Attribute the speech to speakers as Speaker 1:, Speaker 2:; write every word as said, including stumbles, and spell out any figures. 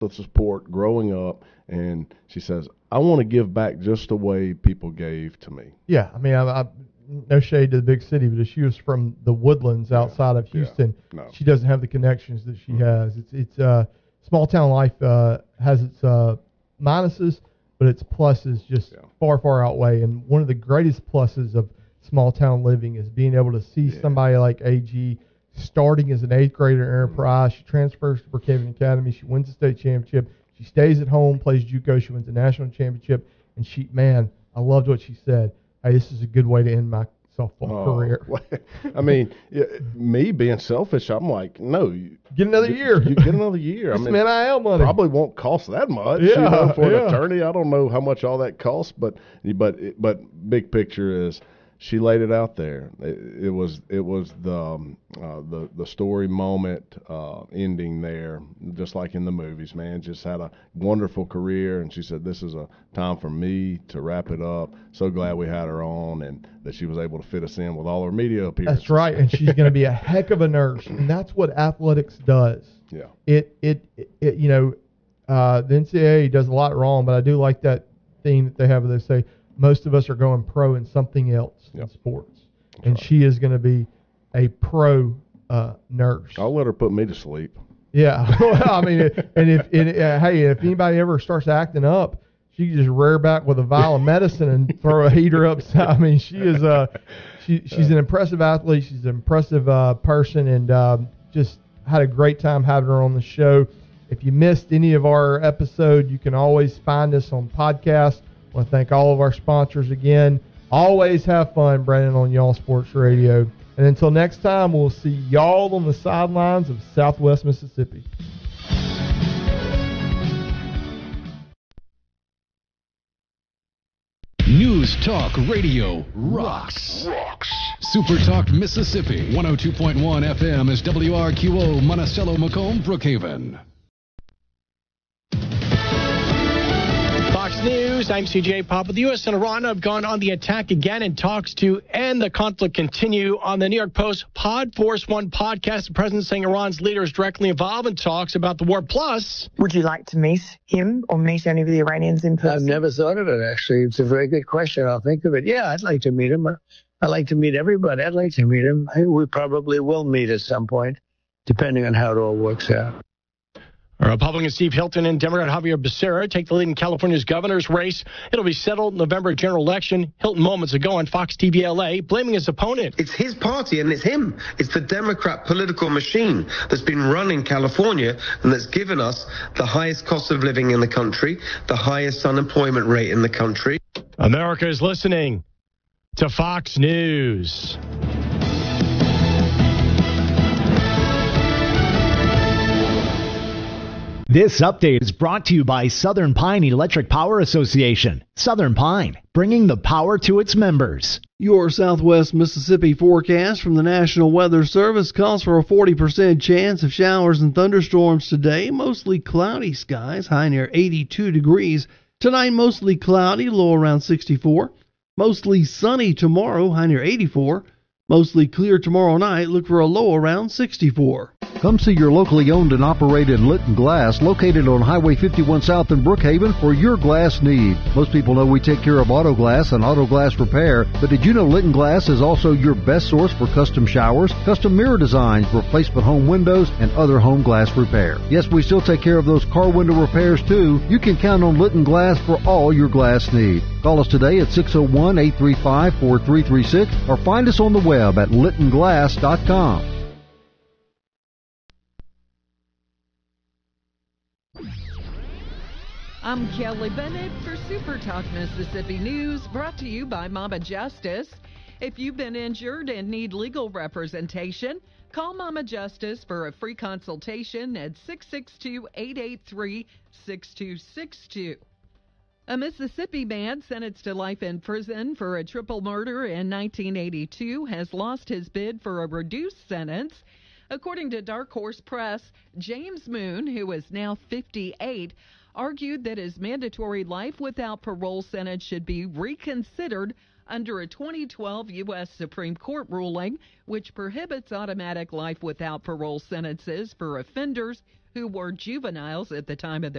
Speaker 1: of support growing up, and she says, I want to give back just the way people gave to me.
Speaker 2: Yeah, I mean, I, I, no shade to the big city, but if she was from the Woodlands outside yeah, of Houston, yeah, no. she doesn't have the connections that she mm-hmm. has. It's it's uh, small town life uh, has its uh, minuses, but its pluses just yeah. far, far outweigh. And one of the greatest pluses of small town living is being able to see yeah. somebody like A G starting as an eighth grader in Enterprise. She transfers to Brookhaven Academy. She wins the state championship. She stays at home, plays JUCO. She wins the national championship. And she, man, I loved what she said. Hey, this is a good way to end my softball
Speaker 1: oh,
Speaker 2: career.
Speaker 1: I mean, yeah, me being selfish, I'm like, no. You,
Speaker 2: get another
Speaker 1: you,
Speaker 2: year.
Speaker 1: You get another year. I mean,
Speaker 2: some N I L money.
Speaker 1: Probably won't cost that much.
Speaker 2: Yeah,
Speaker 1: you know, for
Speaker 2: yeah.
Speaker 1: an attorney. I don't know how much all that costs, but but but big picture is, she laid it out there. It, it was it was the um, uh, the the story moment uh, ending there, just like in the movies. Man, just had a wonderful career, and she said, "This is a time for me to wrap it up." So glad we had her on, and that she was able to fit us in with all her media appearances.
Speaker 2: That's right, and she's going to be a heck of a nurse, and that's what athletics does.
Speaker 1: Yeah.
Speaker 2: It it, it you know, uh, the N C double A does a lot wrong, but I do like that theme that they have where they say, most of us are going pro in something else yep. in sports. That's and right. she is going to be a pro uh, nurse.
Speaker 1: I'll let her put me to sleep.
Speaker 2: Yeah. Well, I mean, and if and, uh, hey, if anybody ever starts acting up, she can just rear back with a vial of medicine and throw a heater upside. I mean, she is uh, she she's an impressive athlete. She's an impressive uh, person, and uh, just had a great time having her on the show. If you missed any of our episode, you can always find us on podcast. I want to thank all of our sponsors again. Always have fun, Brandon, on Y'all Sports Radio. And until next time, we'll see y'all on the sidelines of Southwest Mississippi.
Speaker 3: News Talk Radio rocks. Rocks. Super Talk Mississippi. one oh two point one F M is W R Q O, Monticello, Macomb, Brookhaven.
Speaker 4: Fox News, I'm C J Papa. The U S and Iran have gone on the attack again in talks to end the conflict continue. On the New York Post Pod Force One podcast, the president saying Iran's leader is directly involved in talks about the war. Plus,
Speaker 5: would you like to meet him or meet any of the Iranians in person?
Speaker 6: I've never thought of it, actually. It's a very good question. I'll think of it. Yeah, I'd like to meet him. I'd like to meet everybody. I'd like to meet him. We probably will meet at some point, depending on how it all works out.
Speaker 4: Republican Steve Hilton and Democrat Javier Becerra take the lead in California's governor's race. It'll be settled in November general election. Hilton moments ago on Fox T V L A blaming his opponent.
Speaker 7: It's his party and it's him. It's the Democrat political machine that's been running California and that's given us the highest cost of living in the country, the highest unemployment rate in the country.
Speaker 4: America is listening to Fox News.
Speaker 8: This update is brought to you by Southern Pine Electric Power Association. Southern Pine, bringing the power to its members.
Speaker 9: Your Southwest Mississippi forecast from the National Weather Service calls for a forty percent chance of showers and thunderstorms today. Mostly cloudy skies, high near eighty-two degrees. Tonight, mostly cloudy, low around sixty-four. Mostly sunny tomorrow, high near eighty-four. Mostly clear tomorrow night, look for a low around sixty-four.
Speaker 10: Come see your locally owned and operated Litton Glass, located on Highway fifty-one South in Brookhaven, for your glass need. Most people know we take care of auto glass and auto glass repair, but did you know Litton Glass is also your best source for custom showers, custom mirror designs, replacement home windows, and other home glass repair? Yes, we still take care of those car window repairs too. You can count on Litton Glass for all your glass need. Call us today at six oh one, eight three five, four three three six or find us on the web at litton glass dot com.
Speaker 11: I'm Kelly Bennett for Super Talk Mississippi News, brought to you by Mama Justice. If you've been injured and need legal representation, call Mama Justice for a free consultation at six six two, eight eight three, six two six two. A Mississippi man sentenced to life in prison for a triple murder in nineteen eighty-two has lost his bid for a reduced sentence. According to Dark Horse Press, James Moon, who is now fifty-eight, argued that his mandatory life without parole sentence should be reconsidered under a twenty twelve U S Supreme Court ruling which prohibits automatic life without parole sentences for offenders who were juveniles at the time of their